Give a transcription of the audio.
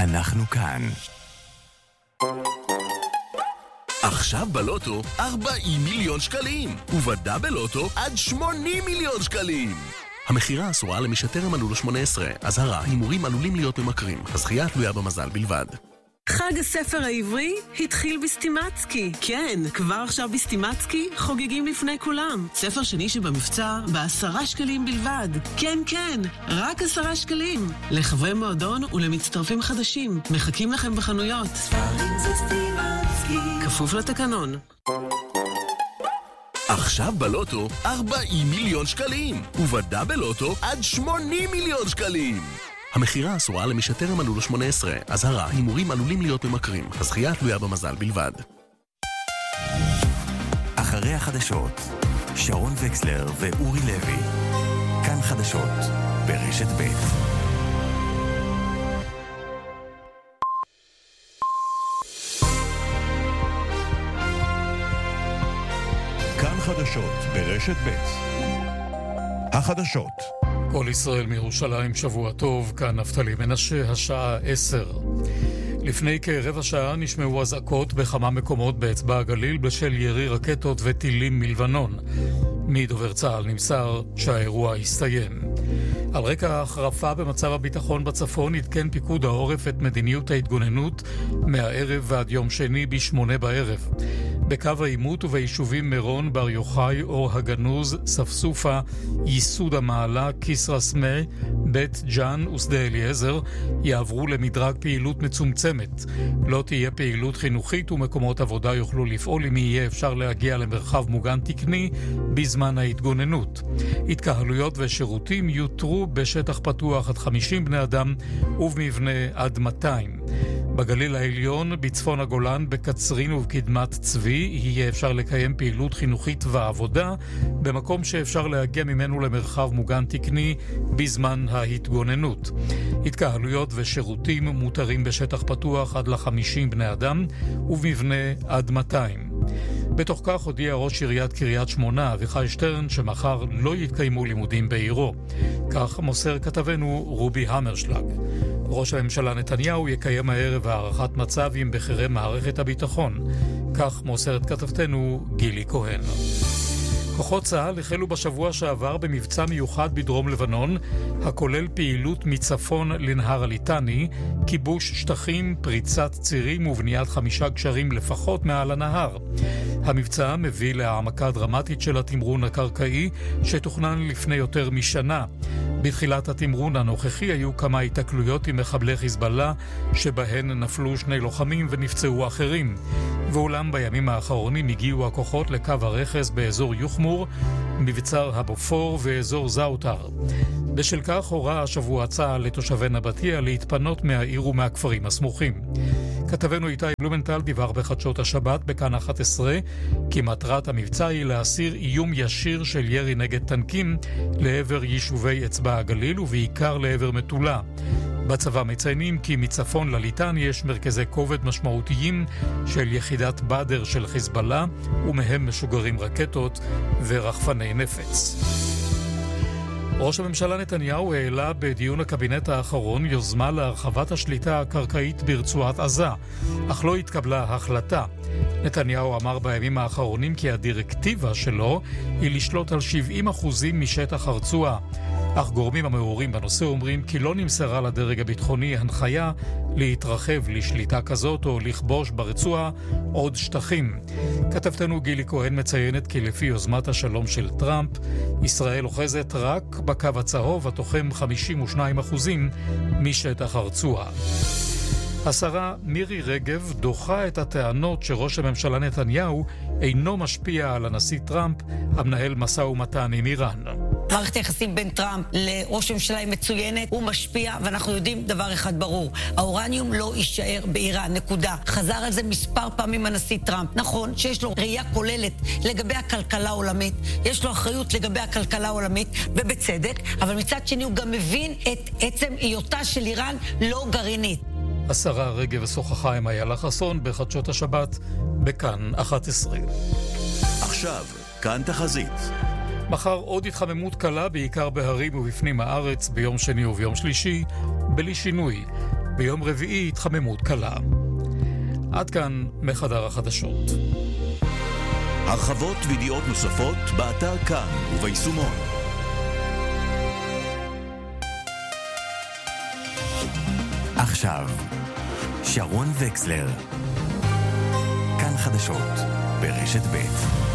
אנחנו כאן. עכשיו בלוטו 40 מיליון שקלים, ובדאבל לוטו עד 80 מיליון שקלים. המחירה אסורה למי שטרם מלאו לו 18. אזהרה, הימורים עלולים להיות ממכרים. הזכייה תלויה במזל בלבד. חג הספר העברי התחיל בסטימצקי. כן, כבר עכשיו בסטימצקי חוגגים לפני כולם. ספר שני שבמבצע ב10 שקלים בלבד. כן, כן, רק 10 שקלים. לחברי מועדון ולמצטרפים חדשים. מחכים לכם בחנויות. ספרים זה סטימצקי. כפוף לתקנון. עכשיו בלוטו 40 מיליון שקלים, ובדאבל לוטו עד 80 מיליון שקלים. המחירה אסורה למי שטרם מלאו לו 18. אזהרה, הימורים עלולים להיות ממכרים. הזכייה תלויה במזל בלבד. אחרי החדשות, שרון וקסלר ואורי לוי. כאן חדשות, ברשת ב'. כאן חדשות, ברשת ב'. החדשות. כל ישראל מירושלים, שבוע טוב, כאן נפתלי מנשה, השעה 10. לפני כרבע שעה נשמעו אזעקות בכמה מקומות באצבע הגליל בשל ירי רקטות וטילים מלבנון. מדובר צה"ל נמסר שהאירוע הסתיים. על רקע ההחרפה במצב הביטחון בצפון עדכן פיקוד העורף את מדיניות ההתגוננות מהערב ועד יום שני ב8 בערב. בקו העימות וביישובים מירון, בר יוחאי, אור הגנוז, ספסופה, ייסוד המעלה, כסרא סמיע, בית ג'אן ושדה אליעזר יעברו למדרג פעילות מצומצמת. לא תהיה פעילות חינוכית ומקומות עבודה יוכלו לפעול אם יהיה אפשר להגיע למרחב מוגן תקני בזמן ההתגוננות. התקהלויות ושירותים יותרו בשטח פתוח עד 50 בני אדם ובמבנה עד 200. בגליל העליון, בצפון הגולן, בקצרין ובקדמת צבי, יהיה אפשר לקיים פעילות חינוכית ועבודה במקום שאפשר להגיע ממנו למרחב מוגן תקני בזמן ההתגוננות. התקהלויות ושירותים מותרים בשטח פתוח עד 50 בני אדם ובמבנה עד 200. בתוך כך הודיע ראש עיריית קריית שמונה אביחי שטרן שמחר לא יתקיימו לימודים בעירו. כך מוסר כתבנו רובי המרשלג. ראש הממשלה נתניהו יקיים הערב הערכת מצב עם בכירי מערכת הביטחון. כך מוסרת כתבתנו גילי כהן. כוחות צה"ל החלו בשבוע שעבר במבצע מיוחד בדרום לבנון, הכולל פעילות מצפון לנהר הליטני, כיבוש שטחים, פריצת צירים ובניית 5 גשרים לפחות מעל הנהר. המבצע מביא להעמקה דרמטית של התמרון הקרקעי שתוכנן לפני יותר משנה. בתחילת התמרון הנוכחי היו כמה התקלויות עם מחבלי חיזבאללה שבהן נפלו 2 לוחמים ונפצעו אחרים. ואולם בימים האחרונים הגיעו הכוחות לקו הרכס באזור יוחמור, מבצר הבופור ואזור זאוטר. בשל כך הורה השבוע צה"ל לתושבי נבטיה להתפנות מהעיר ומהכפרים הסמוכים. כתבנו איתי בלומנטל דיווח בחדשות השבת בכאן 11 כי מטרת המבצע היא להסיר איום ישיר של ירי נגד טנקים לעבר יישובי אצבע הגליל ובעיקר לעבר מטולה. בצבא מציינים כי מצפון לליטן יש מרכזי כובד משמעותיים של יחידת בדר של חיזבאללה ומהם משוגרים רקטות ורחפני נפץ. ראש הממשלה נתניהו העלה בדיון הקבינט האחרון יוזמה להרחבת השליטה הקרקעית ברצועת עזה, אך לא התקבלה החלטה. נתניהו אמר בימים האחרונים כי הדירקטיבה שלו היא לשלוט על 70% משטח הרצועה. אך גורמים המעורים בנושא אומרים כי לא נמסרה לדרג הביטחוני הנחיה להתרחב לשליטה כזאת או לכבוש ברצועה עוד שטחים. כתבתנו גילי כהן מציינת כי לפי יוזמת השלום של טראמפ, ישראל אוחזת רק בקו הצהוב התוחם 52% משטח הרצועה. השרה מירי רגב דוחה את הטענות שראש הממשלה נתניהו אינו משפיע על הנשיא טראמפ המנהל משא ומתן עם איראן. מערכת היחסים בין טראמפ לראש הממשלה היא מצוינת, הוא משפיע, ואנחנו יודעים דבר אחד ברור, האורניום לא יישאר באיראן, נקודה. חזר על זה מספר פעמים הנשיא טראמפ. נכון שיש לו ראייה כוללת לגבי הכלכלה העולמית, יש לו אחריות לגבי הכלכלה העולמית, ובצדק, אבל מצד שני הוא גם מבין את עצם היותה של איראן לא גרעינית. השרה רגב שוחחה עם איילה חסון בחדשות השבת בכאן 11. עכשיו, כאן תחזית. מחר עוד התחממות קלה בעיקר בהרים ובפנים הארץ ביום שני וביום שלישי, בלי שינוי. ביום רביעי התחממות קלה. עד כאן מחדר החדשות. הרחבות וידיעות נוספות באתר כאן וביישומון. עכשיו, שרון וקסלר. כאן חדשות ברשת ב'.